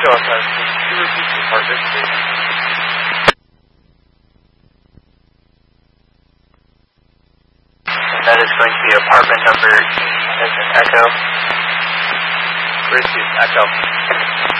outside. Could you repeat the apartment, please? That is going to be apartment number as in Echo. Gracie, Echo.